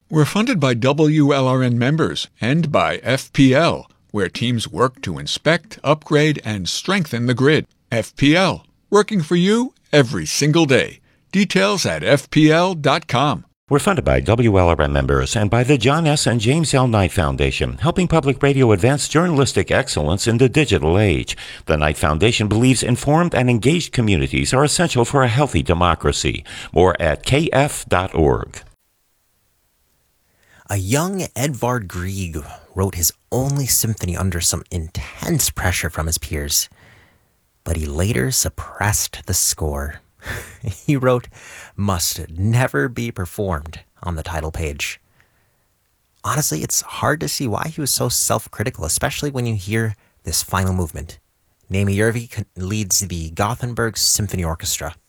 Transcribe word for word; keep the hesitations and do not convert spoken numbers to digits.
We're funded by W L R N members and by F P L, where teams work to inspect, upgrade, and strengthen the grid. F P L, working for you every single day. Details at F P L dot com. We're funded by W L R N members and by the John S. and James L. Knight Foundation, helping public radio advance journalistic excellence in the digital age. The Knight Foundation believes informed and engaged communities are essential for a healthy democracy. More at K F dot org. A young Edvard Grieg wrote his only symphony under some intense pressure from his peers, but he later suppressed the score. He wrote, "Must never be performed" on the title page. Honestly, it's hard to see why he was so self-critical, especially when you hear this final movement. Némi Järvi leads the Gothenburg Symphony Orchestra.